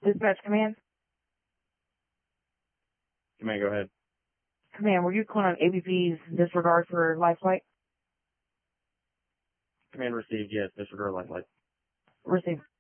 Dispatch command. Command, go ahead. Command, were you calling on ABP's disregard for life flight? Command received, yes, disregard life flight. Received.